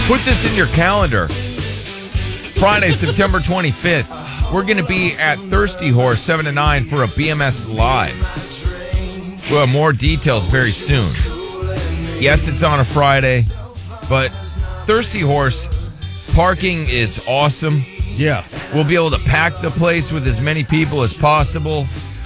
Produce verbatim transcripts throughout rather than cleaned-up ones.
Put this in your calendar. Friday, September twenty-fifth. We're going to be at Thirsty Horse, seven to nine, for a B M S Live. We'll have more details very soon. Yes, it's on a Friday, but Thirsty Horse parking is awesome. Yeah. We'll be able to pack the place with as many people as possible.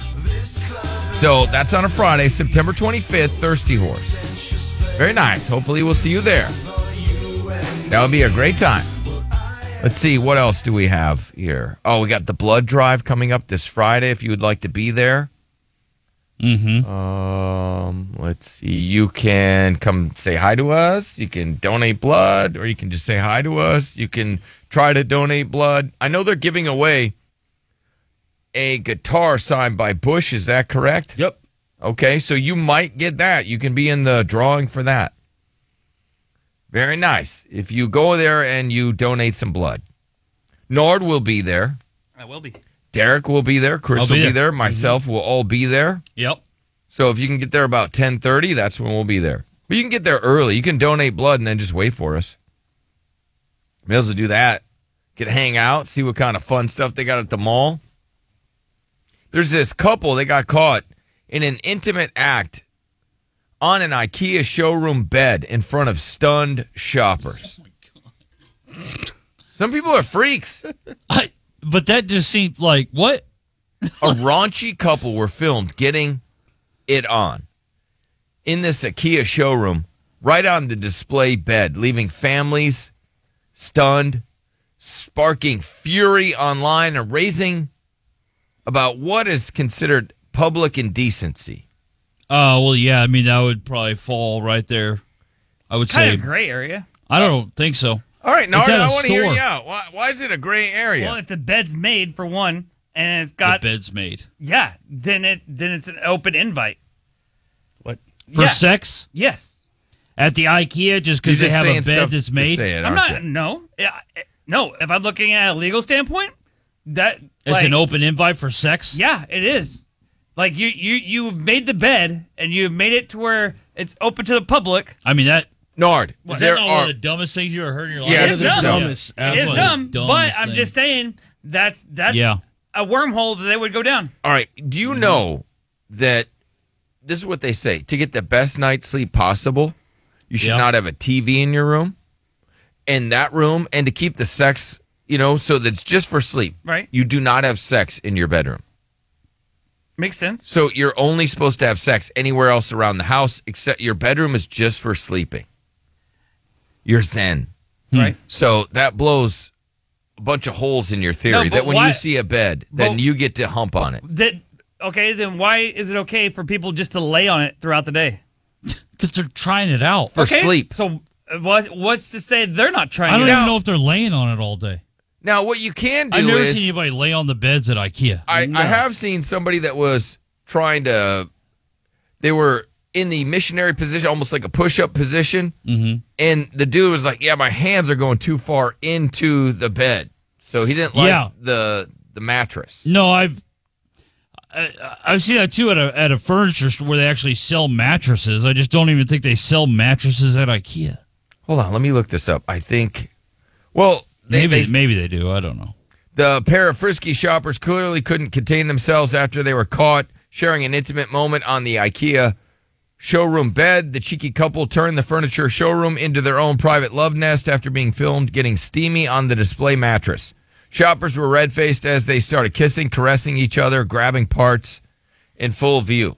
So that's on a Friday, September twenty-fifth, Thirsty Horse. Very nice. Hopefully we'll see you there. That'll be a great time. Let's see, what else do we have here? Oh, we got the blood drive coming up this Friday if you would like to be there. Mm-hmm. Um, let's see. You can come say hi to us. You can donate blood, or you can just say hi to us. You can try to donate blood. I know they're giving away a guitar signed by Bush. Is that correct? Yep. Okay, so you might get that. You can be in the drawing for that. Very nice. If you go there and you donate some blood. Nord will be there. I will be. Derek will be there. Chris I'll be will be there. there. Myself Mm-hmm. will all be there. Yep. So if you can get there about ten thirty, that's when we'll be there. But you can get there early. You can donate blood and then just wait for us. May as well do that. Get hang out, see what kind of fun stuff they got at the mall. There's this couple, they got caught in an intimate act on an IKEA showroom bed in front of stunned shoppers. Oh my God. Some people are freaks. I, but that just seemed like, what? A raunchy couple were filmed getting it on in this IKEA showroom right on the display bed, leaving families stunned, sparking fury online and raising about what is considered public indecency. Oh, well, yeah. I mean, that would probably fall right there. I would Kind say. of gray area. I don't think so. All right, Nard, at a I want to hear store. you out. Why, why is it a gray area? Well, if the bed's made for one, and it's The got bed's made. yeah, then it then it's an open invite. What? For Yeah. sex? Yes. At the IKEA just because You're they just have a saying bed stuff that's to made? say it, I'm aren't not. you? No. Yeah, no. If I'm looking at a legal standpoint, that It's like, an open invite for sex? Yeah, it is. Like you, you, you've made the bed and you've made it to where it's open to the public. I mean, that Nard, is there that not one are of the dumbest things you ever heard in your life? Yeah, It's the dumb. dumbest. It is Absolutely. dumb, Dumbest but I'm thing. just saying that's that's Yeah. a wormhole that they would go down. all right. Do you know that this is what they say? To get the best night's sleep possible, you should Yeah. not have a T V in your room, in that room, and to keep the sex, you know, so that it's just for sleep. Right. You do not have sex in your bedroom. Makes sense. So you're only supposed to have sex anywhere else around the house, except your bedroom is just for sleeping. You're zen. Right. So that blows a bunch of holes in your theory No, but that when why- you see a bed, then but- you get to hump on it. That okay? Then why is it okay for people just to lay on it throughout the day Because they're trying it out. For okay? sleep. So uh, what? What's to say they're not trying I don't it even out? know if they're laying on it all day. Now, what you can do I've never is, seen anybody lay on the beds at IKEA. I, I have seen somebody that was trying to, they were in the missionary position, almost like a push-up position, Mm-hmm. and the dude was like, yeah, my hands are going too far into the bed. So he didn't like Yeah. the the mattress. No, I've I, I've seen that too at a at a furniture store where they actually sell mattresses. I just don't even think they sell mattresses at IKEA. Hold on, let me look this up. I think, well, they, Maybe they, maybe they do. I don't know. the pair of frisky shoppers clearly couldn't contain themselves after they were caught sharing an intimate moment on the IKEA showroom bed. The cheeky couple turned the furniture showroom into their own private love nest after being filmed getting steamy on the display mattress. Shoppers were red-faced as they started kissing, caressing each other, grabbing parts in full view,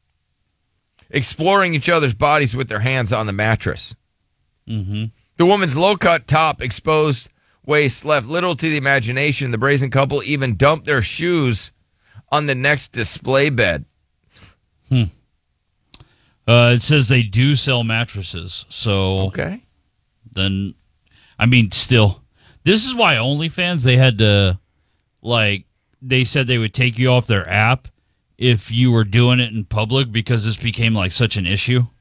exploring each other's bodies with their hands on the mattress. Mm-hmm. The woman's low-cut top exposed waist left little to the imagination. The brazen couple even dumped their shoes on the next display bed. Uh, it says they do sell mattresses. So Okay. then, I mean, still, this is why OnlyFans, they had to, like, they said they would take you off their app if you were doing it in public because this became, like, such an issue.